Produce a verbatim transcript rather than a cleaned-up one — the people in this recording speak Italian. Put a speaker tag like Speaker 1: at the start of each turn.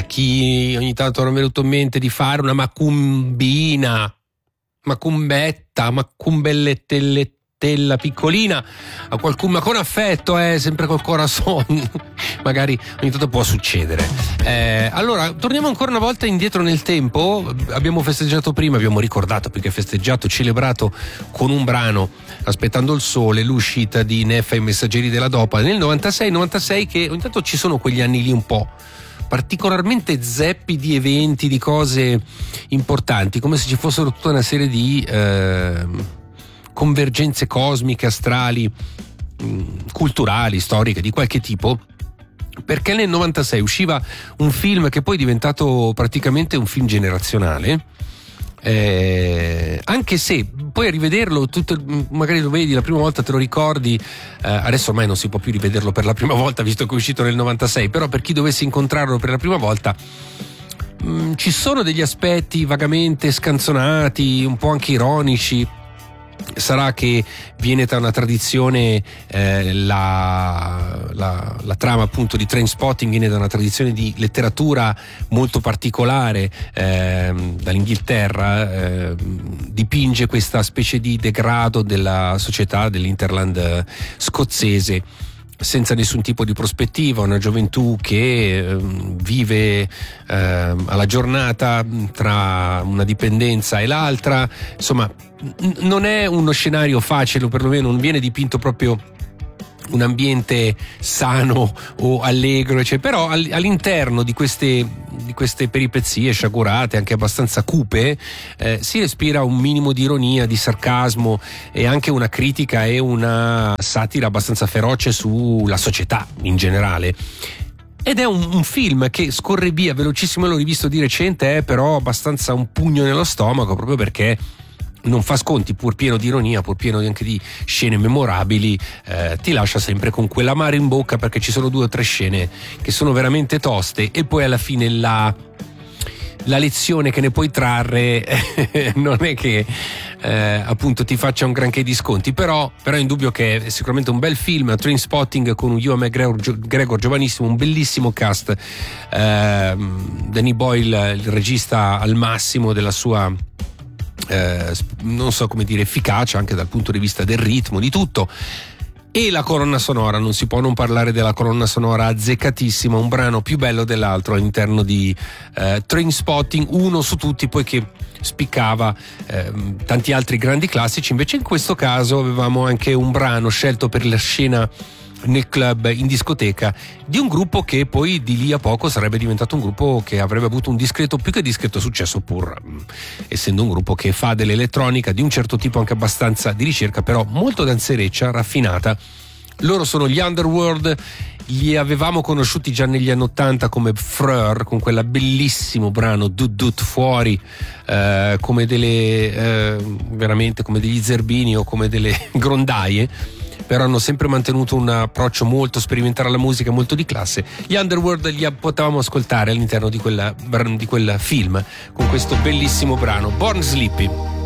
Speaker 1: chi ogni tanto mi è venuto in mente di fare una macumbina, macumbetta, macumbellettelletta piccolina a qualcuno, ma con affetto, eh, sempre col corazon. Magari ogni tanto può succedere. Eh, allora, torniamo ancora una volta indietro nel tempo. Abbiamo festeggiato prima, abbiamo ricordato più che festeggiato, celebrato con un brano, Aspettando il sole, l'uscita di Neffa e i Messaggeri della Dopa nel novantasei novantasei, che ogni tanto ci sono quegli anni lì un po' particolarmente zeppi di eventi, di cose importanti, come se ci fossero tutta una serie di eh, convergenze cosmiche, astrali, mh, culturali, storiche, di qualche tipo, perché nel novantasei usciva un film che poi è diventato praticamente un film generazionale, eh, anche se poi a rivederlo tutto, magari lo vedi la prima volta, te lo ricordi, eh, adesso ormai non si può più rivederlo per la prima volta visto che è uscito nel novantasei, però per chi dovesse incontrarlo per la prima volta mh, ci sono degli aspetti vagamente scanzonati, un po' anche ironici. Sarà che viene da una tradizione, eh, la, la, la trama appunto di Trainspotting viene da una tradizione di letteratura molto particolare, eh, dall'Inghilterra, eh, dipinge questa specie di degrado della società dell'Interland scozzese, senza nessun tipo di prospettiva, una gioventù che eh, vive eh, alla giornata tra una dipendenza e l'altra, insomma n- non è uno scenario facile, o perlomeno non viene dipinto proprio un ambiente sano o allegro, cioè, però all'interno di queste, di queste peripezie sciagurate, anche abbastanza cupe, eh, si respira un minimo di ironia, di sarcasmo e anche una critica e una satira abbastanza feroce sulla società in generale. Ed è un, un film che scorre via velocissimo, l'ho rivisto di recente, è però abbastanza un pugno nello stomaco, proprio perché non fa sconti, pur pieno di ironia, pur pieno anche di scene memorabili, eh, ti lascia sempre con quell'amaro in bocca, perché ci sono due o tre scene che sono veramente toste e poi alla fine la, la lezione che ne puoi trarre non è che eh, appunto ti faccia un granché di sconti, però, però è indubbio che è sicuramente un bel film. Trainspotting con un Ewan McGregor Gregor giovanissimo, un bellissimo cast, eh, Danny Boyle il regista al massimo della sua Eh, non so come dire, efficacia anche dal punto di vista del ritmo, di tutto. E la colonna sonora, non si può non parlare della colonna sonora azzeccatissima, un brano più bello dell'altro all'interno di eh, Trainspotting, uno su tutti, poiché spiccava eh, tanti altri grandi classici. Invece in questo caso avevamo anche un brano scelto per la scena nel club, in discoteca, di un gruppo che poi di lì a poco sarebbe diventato un gruppo che avrebbe avuto un discreto, più che discreto successo, pur essendo un gruppo che fa dell'elettronica di un certo tipo, anche abbastanza di ricerca, però molto danzereccia, raffinata. Loro sono gli Underworld, li avevamo conosciuti già negli anni ottanta come Freur, con quella bellissimo brano Dut Dut Fuori, eh, come delle eh, veramente come degli zerbini o come delle grondaie, però hanno sempre mantenuto un approccio molto sperimentale alla musica, molto di classe. Gli Underworld li potevamo ascoltare all'interno di quella, di quel film con questo bellissimo brano Born Sleepy.